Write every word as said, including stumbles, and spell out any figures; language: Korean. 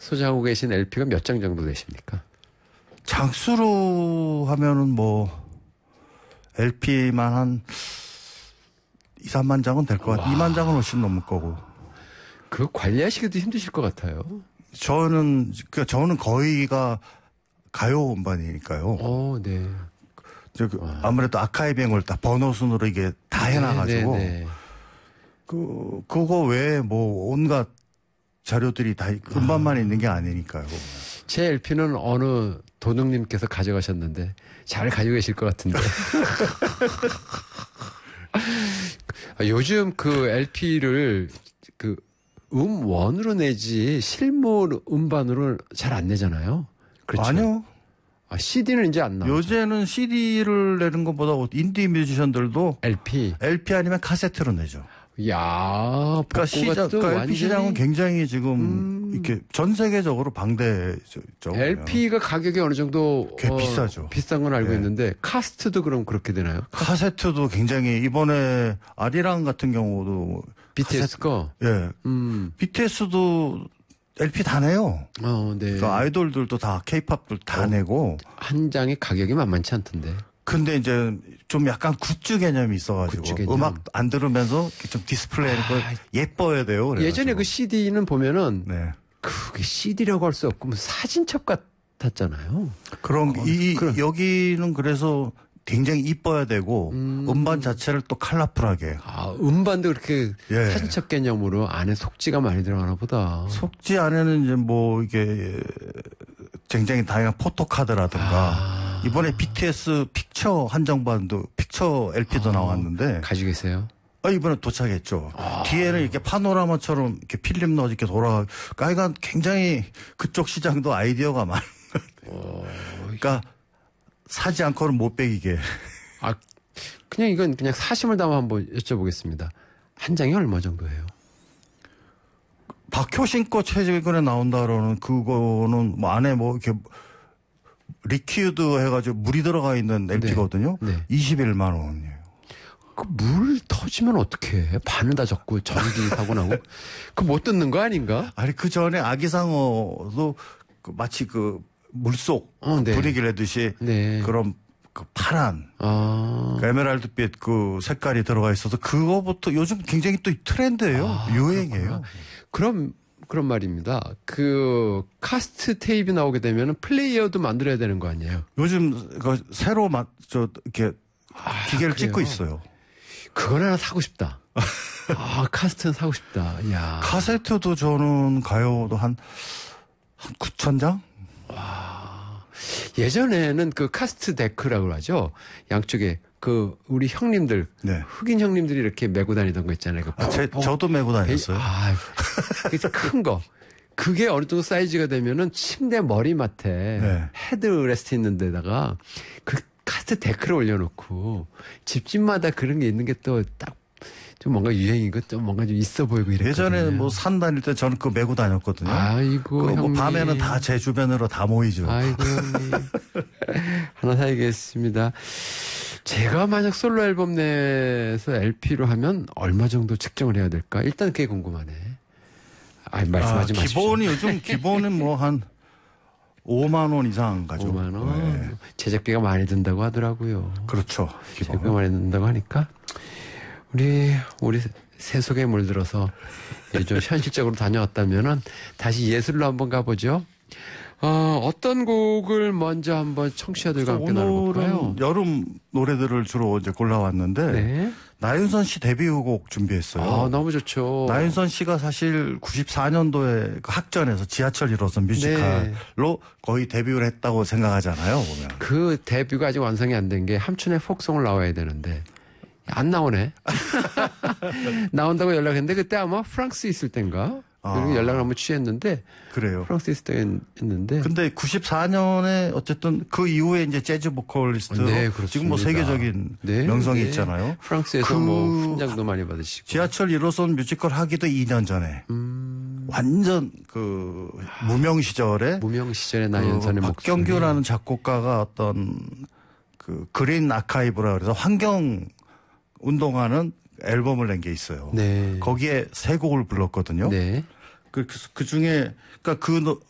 소장하고 계신 엘피가 몇 장 정도 되십니까? 장수로 하면은 뭐 엘피만 한 이, 삼만 장은 될 것 같아요. 이만 장은 훨씬 넘을 거고. 그거 관리하시기도 힘드실 것 같아요. 저는 그 저는 거의가 가요 음반이니까요. 어, 네. 저 그 아무래도 아카이빙을 다 번호 순으로 이게 다 해놔가지고 네, 네, 네. 그 그거 외에 뭐 온갖 자료들이 다 음반만 아. 있는 게 아니니까요. 제 엘피는 어느 도둑님께서 가져가셨는데 잘 가지고 계실 것 같은데. 요즘 그 엘피를 그 음원으로 내지 실물 음반으로 잘 안 내잖아요. 그렇죠? 아니요. 아, 씨디는 이제 안 나와요. 요새는 씨디를 내는 것보다 인디 뮤지션들도 엘피, 엘피 아니면 카세트로 내죠. 야, 그러니까 시장, 그러니까 완전히... 엘피 시장은 굉장히 지금 음... 이렇게 전 세계적으로 방대죠. 엘피가 가격이 어느 정도 꽤 어, 비싸죠. 비싼 건 알고 네. 있는데 카스트도 그럼 그렇게 되나요? 카세트도 굉장히 이번에 아리랑 같은 경우도 비티에스 거. 예, 음. 비티에스도 엘피 다 내요. 어, 네. 그러니까 아이돌들도 다 케이팝들 다 어, 내고 한 장의 가격이 만만치 않던데. 근데 이제 좀 약간 굿즈 개념이 있어가지고 굿즈 개념. 음악 안 들으면서 좀 디스플레이 아, 예뻐야 돼요. 그래가지고. 예전에 그 씨디는 보면은 네. 그게 씨디라고 할 수 없고 뭐 사진첩 같았잖아요. 그런 어, 이 그런. 여기는 그래서 굉장히 이뻐야 되고 음. 음반 자체를 또 컬러풀하게. 아 음반도 그렇게 예. 사진첩 개념으로 안에 속지가 많이 들어가나 보다. 속지 안에는 이제 뭐 이게 굉장히 다양한 포토카드라든가 아. 이번에 비티에스 픽처 한정반도 픽처 엘피도 아. 나왔는데 가지고 계세요? 아, 이번에 도착했죠. 아. 뒤에는 이렇게 파노라마처럼 이렇게 필름 넣어 이렇게 돌아가. 그러니까 굉장히 그쪽 시장도 아이디어가 많은 것 같아요. 그러니까 사지 않고는 못 빼기게. 아, 그냥 이건 그냥 사심을 담아 한번 여쭤보겠습니다. 한 장이 얼마 정도예요? 박효신 거 최근에 나온다라는 그거는 뭐 안에 뭐 이렇게 리퀴드 해가지고 물이 들어가 있는 엘피거든요. 네. 네. 이십일만 원이에요. 그 물 터지면 어떻게 해? 반을 다 젖고 전기 사고 나고. 그 못 듣는 거 아닌가? 아니 그 전에 아기상어도 그 마치 그 물속 어, 네. 분위기를 내듯이 네. 그런 그 파란 아. 그 에메랄드빛 그 색깔이 들어가 있어서 그거부터 요즘 굉장히 또 트렌드예요. 아, 유행이에요. 그렇구나. 그럼 그런 말입니다. 그 카스트 테이프 나오게 되면 플레이어도 만들어야 되는 거 아니에요? 요즘 그 새로 막 저 이렇게 아, 기계를 그래요? 찍고 있어요. 그걸 하나 사고 싶다. 아, 카스트는 사고 싶다. 야. 카세트도 저는 가요도 한, 한 구천 장? 와. 예전에는 그 카스트 데크라고 하죠. 양쪽에 그 우리 형님들, 네. 흑인 형님들이 이렇게 메고 다니던 거 있잖아요. 그 아, 제, 저도 메고 다녔어요. 아, 그래서 큰 거. 그게 어느 정도 사이즈가 되면은 침대 머리맡에 네. 헤드레스트 있는 데다가 그 카스트 데크를 올려놓고 집집마다 그런 게 있는 게 또 딱 좀 뭔가 유행이고 좀 뭔가 좀 있어 보이고 이랬거든요. 예전에 뭐 산 다닐 때 저는 그거 메고 다녔거든요. 아이고 형님. 뭐 밤에는 다 제 주변으로 다 모이죠. 아이고 형님. 하나 사야겠습니다. 제가 만약 솔로 앨범 내서 엘피로 하면 얼마 정도 측정을 해야 될까? 일단 그게 궁금하네. 아, 말씀하지 아, 마십시오. 기본이 요즘 기본은 뭐 한 오만 원 이상 가죠. 오만 원. 네. 제작비가 많이 든다고 하더라고요. 그렇죠. 제작비가 많이 든다고 하니까 우리 우리 세속에 물들어서 좀 현실적으로 다녀왔다면은 다시 예술로 한번 가보죠. 어, 어떤 곡을 먼저 한번 청취자들과 함께 나눠볼까요? 여름 노래들을 주로 이제 골라왔는데 네. 나윤선 씨 데뷔곡 준비했어요. 아, 너무 좋죠. 나윤선 씨가 사실 구십사 년도에 그 학전에서 지하철 일 호선 뮤지컬로 네. 거의 데뷔를 했다고 생각하잖아요. 보면. 그 데뷔가 아직 완성이 안 된 게 함춘의 폭송을 나와야 되는데 안 나오네. 나온다고 연락했는데 그때 아마 프랑스 있을 땐가? 아. 연락을 한번 취했는데. 그래요. 프랑스 있을 때 했는데. 근데 구십사 년에 어쨌든 그 이후에 이제 재즈 보컬리스트로 네, 지금 뭐 세계적인 네, 명성이 네. 있잖아요. 프랑스에서 그 뭐 훈장도 많이 받으시고. 지하철 일 호선 뮤지컬 하기도 이 년 전에. 음. 완전 그 무명 시절에. 무명 시절에 나연선의 그 목소리. 박경규라는 작곡가가 어떤 그 그린 아카이브라 그래서 환경 운동하는 앨범을 낸 게 있어요. 네. 거기에 세 곡을 불렀거든요. 네. 그, 그 중에, 그니까 그